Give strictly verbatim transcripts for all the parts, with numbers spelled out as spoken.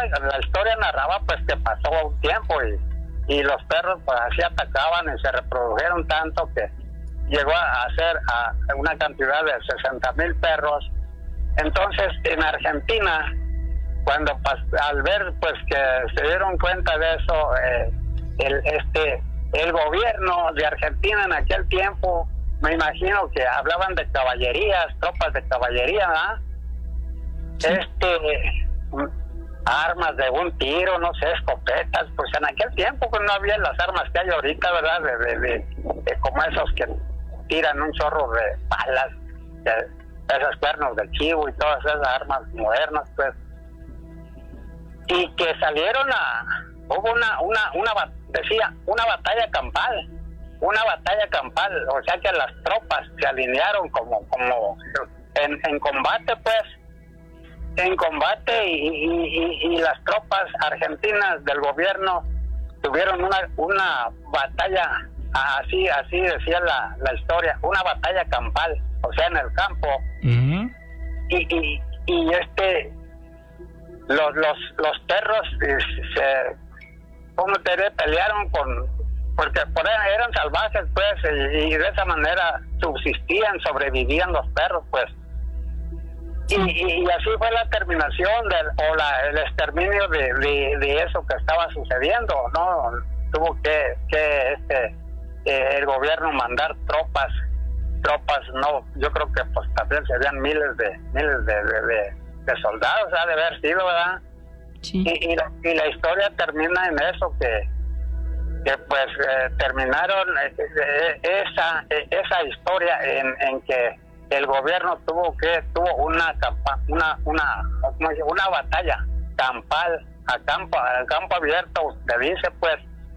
la historia narraba pues que pasó un tiempo y, y los perros pues así atacaban y se reprodujeron tanto que llegó a ser a una cantidad de sesenta mil perros. Entonces en Argentina, cuando al ver pues que se dieron cuenta de eso, eh, el este el gobierno de Argentina en aquel tiempo, me imagino que hablaban de caballerías, tropas de caballería, ¿verdad? Sí. Este armas de un tiro, no sé, escopetas, pues en aquel tiempo pues no había las armas que hay ahorita, ¿verdad? De, de, de, de como esos que tiran un chorro de balas, de esos cuernos del chivo y todas esas armas modernas, pues. Y que salieron a, hubo una, una, una, decía, una batalla campal, una batalla campal, o sea que las tropas se alinearon como, como en, en combate, pues, en combate y, y, y, y las tropas argentinas del gobierno tuvieron una, una batalla, así, así decía la, la historia, una batalla campal, o sea, en el campo. Uh-huh. y, y, y este, los, los, los perros se, ¿cómo te diré? Pelearon con, porque por ahí eran salvajes, pues, y, y de esa manera subsistían, sobrevivían los perros, pues. Y, y, y así fue la terminación del, o la, el exterminio de, de, de eso que estaba sucediendo, ¿no? Tuvo que, que este, eh, el gobierno mandar tropas, tropas, no, yo creo que pues también serían miles de, miles de, de, de, de soldados, ha de haber sido, ¿verdad? Sí. Y, y, la, y la historia termina en eso, que, que pues eh, terminaron eh, eh, esa, eh, esa historia en, en que el gobierno tuvo que tuvo una campa, una una una batalla campal a campo a campo abierto, se dice, pues,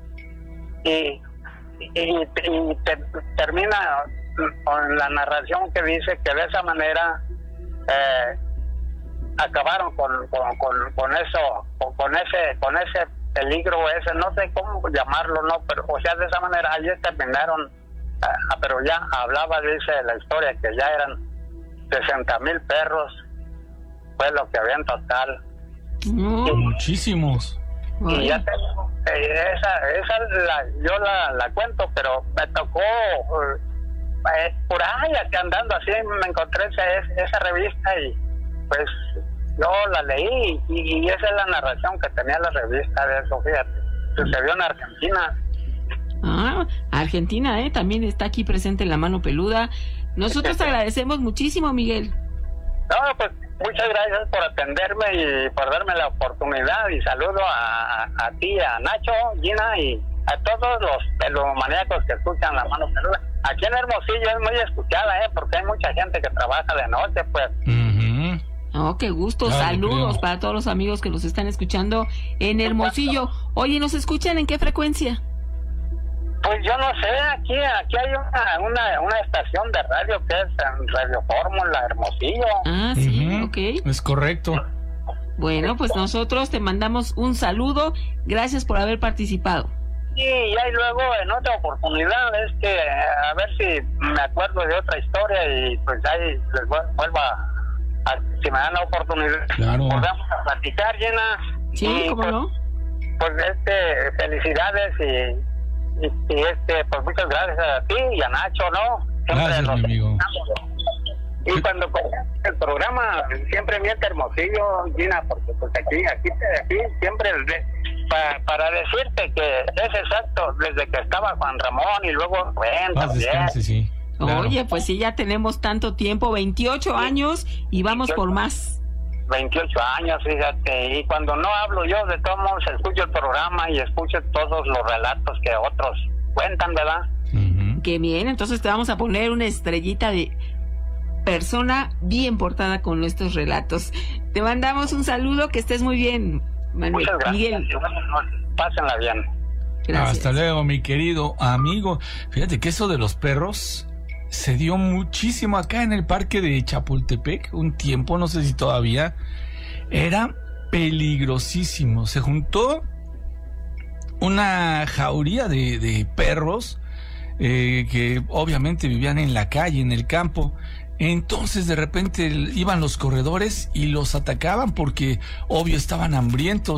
y y, y te, termina con la narración que dice que de esa manera eh, acabaron con, con, con, con eso, con, con ese con ese peligro ese, no sé cómo llamarlo, no, pero o sea, de esa manera allí terminaron. Ah, pero ya hablaba, dice la historia, que ya eran sesenta mil perros, fue lo que había en total. No, y, muchísimos. Y ya tengo, eh, esa, esa la, yo la, la cuento, pero me tocó eh, por ahí, acá andando así, me encontré esa, esa revista y pues yo la leí y, y esa es la narración que tenía la revista de eso, fíjate. Sucedió en Argentina. Ah, Argentina, ¿eh? También está aquí presente la mano peluda. Nosotros te agradecemos muchísimo, Miguel. No, pues muchas gracias por atenderme y por darme la oportunidad, y saludo a, a ti, a Nacho, Gina y a todos los peludomaníacos que escuchan la mano peluda. Aquí en Hermosillo es muy escuchada, ¿eh? Porque hay mucha gente que trabaja de noche, pues. Uh-huh. Oh, qué gusto. Ay, saludos creo. Para todos los amigos que los están escuchando en Hermosillo. Oye, ¿nos escuchan en qué frecuencia? Pues yo no sé, aquí aquí hay una, una, una estación de radio que es Radio Fórmula Hermosillo. Ah, sí, uh-huh. Ok. Es correcto. Bueno, pues nosotros te mandamos un saludo. Gracias por haber participado. Sí, y ahí luego en otra oportunidad, es que a ver si me acuerdo de otra historia y pues ahí les vuelvo a, a si me dan la oportunidad. Claro. Volvamos a platicar, Llena. Sí, y, ¿cómo pues, no? Pues este, felicidades y... Y, y este, pues muchas gracias a ti y a Nacho, ¿no? Siempre gracias, mi amigo. Y cuando el programa siempre miente Hermosillo, Gina, porque pues aquí, aquí, aquí siempre de, pa, para decirte que es exacto desde que estaba Juan Ramón y luego Rubén también. Descanse, sí. Claro. Oye, pues sí, ya tenemos tanto tiempo, veintiocho sí. años y vamos veintiocho, por más. veintiocho años, fíjate, y cuando no hablo yo, de todos modos escucho el programa y escucho todos los relatos que otros cuentan, ¿verdad? Uh-huh. Qué bien, entonces te vamos a poner una estrellita de persona bien portada con nuestros relatos. Te mandamos un saludo, que estés muy bien, Manuel. Muchas gracias. Miguel. Pásenla bien. Gracias. Hasta luego, mi querido amigo. Fíjate que eso de los perros se dio muchísimo acá en el parque de Chapultepec, un tiempo, no sé si todavía, era peligrosísimo. Se juntó una jauría de, de perros eh, que obviamente vivían en la calle, en el campo. Entonces de repente iban los corredores y los atacaban porque obvio estaban hambrientos.